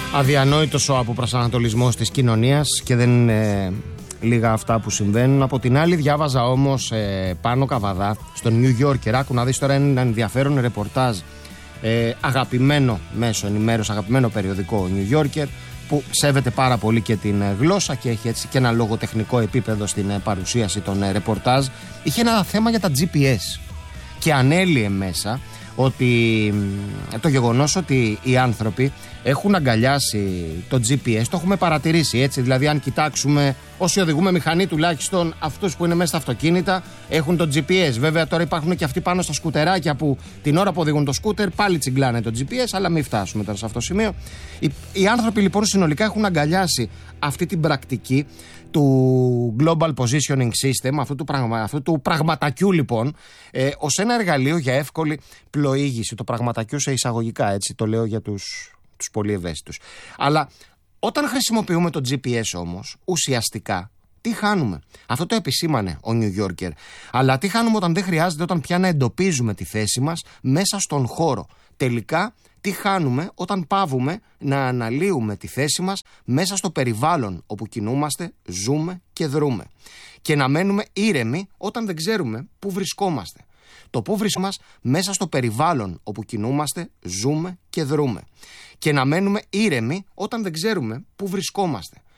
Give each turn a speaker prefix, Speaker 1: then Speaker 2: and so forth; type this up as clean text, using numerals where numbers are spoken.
Speaker 1: Αδιανόητος ο αποπροσανατολισμός της κοινωνίας και δεν είναι λίγα αυτά που συμβαίνουν. Από την άλλη, διάβαζα όμως πάνω Καβαδά στο New Yorker. Άκου να δεις τώρα ένα ενδιαφέρον ρεπορτάζ. Αγαπημένο μέσο ενημέρωση, αγαπημένο περιοδικό New Yorker, που σέβεται πάρα πολύ και την γλώσσα και έχει έτσι και ένα λογοτεχνικό επίπεδο στην παρουσίαση των ρεπορτάζ. Είχε ένα θέμα για τα GPS και ανέλυε μέσα ότι το γεγονός ότι οι άνθρωποι έχουν αγκαλιάσει το GPS, το έχουμε παρατηρήσει έτσι. Δηλαδή, αν κοιτάξουμε, όσοι οδηγούμε μηχανή, τουλάχιστον αυτούς που είναι μέσα στα αυτοκίνητα, έχουν το GPS. Βέβαια, τώρα υπάρχουν και αυτοί πάνω στα σκουτεράκια που την ώρα που οδηγούν το σκούτερ πάλι τσιγκλάνε το GPS, αλλά μην φτάσουμε τώρα σε αυτό το σημείο. Οι άνθρωποι λοιπόν συνολικά έχουν αγκαλιάσει αυτή την πρακτική του Global Positioning System, αυτού του πραγματακιού λοιπόν, ως ένα εργαλείο για εύκολη πλοήγηση. Το πραγματακιού σε εισαγωγικά, έτσι το λέω για τους πολύ ευαίσθητους. Αλλά όταν χρησιμοποιούμε το GPS όμως, ουσιαστικά τι χάνουμε? Αυτό το επισήμανε ο New Yorker. Αλλά τι χάνουμε όταν δεν χρειάζεται, όταν πια να εντοπίζουμε τη θέση μας μέσα στον χώρο? Τελικά, τι χάνουμε όταν παύουμε να αναλύουμε τη θέση μας μέσα στο περιβάλλον όπου κινούμαστε, ζούμε και δρούμε? Και να μένουμε ήρεμοι όταν δεν ξέρουμε πού βρισκόμαστε. Το πού βρισκόμαστε μέσα στο περιβάλλον όπου κινούμαστε, ζούμε και δρούμε. Και να μένουμε ήρεμοι όταν δεν ξέρουμε πού βρισκόμαστε.